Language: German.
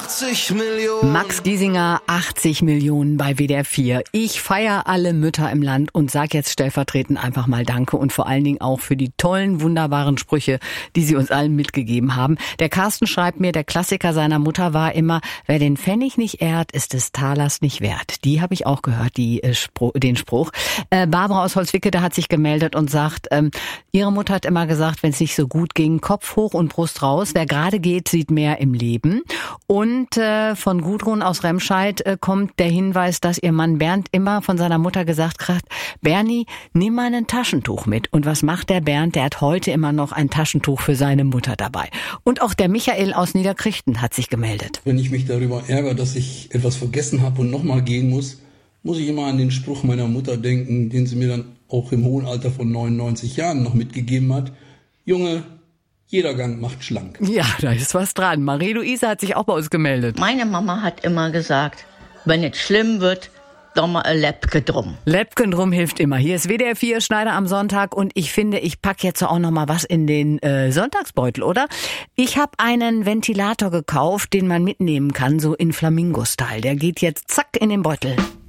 80 Millionen. Max Giesinger, 80 Millionen bei WDR 4. Ich feiere alle Mütter im Land und sag jetzt stellvertretend einfach mal Danke und vor allen Dingen auch für die tollen, wunderbaren Sprüche, die sie uns allen mitgegeben haben. Der Carsten schreibt mir, der Klassiker seiner Mutter war immer, wer den Pfennig nicht ehrt, ist des Talers nicht wert. Die habe ich auch gehört, den Spruch. Barbara aus Holzwickede hat sich gemeldet und sagt, ihre Mutter hat immer gesagt, wenn es nicht so gut ging, Kopf hoch und Brust raus. Wer gerade geht, sieht mehr im Leben. Und von Gudrun aus Remscheid kommt der Hinweis, dass ihr Mann Bernd immer von seiner Mutter gesagt hat, Bernie, nimm mal ein Taschentuch mit. Und was macht der Bernd? Der hat heute immer noch ein Taschentuch für seine Mutter dabei. Und auch der Michael aus Niederkrichten hat sich gemeldet. Wenn ich mich darüber ärgere, dass ich etwas vergessen habe und nochmal gehen muss ich immer an den Spruch meiner Mutter denken, den sie mir dann auch im hohen Alter von 99 Jahren noch mitgegeben hat. Junge, jeder Gang macht schlank. Ja, da ist was dran. Marie-Louise hat sich auch bei uns gemeldet. Meine Mama hat immer gesagt, wenn es schlimm wird, doch mal ein Läppchen drum. Läppchen drum hilft immer. Hier ist WDR 4, Schneider am Sonntag und ich finde, ich packe jetzt auch noch mal was in den Sonntagsbeutel, oder? Ich habe einen Ventilator gekauft, den man mitnehmen kann, so in Flamingo-Style. Der geht jetzt zack in den Beutel.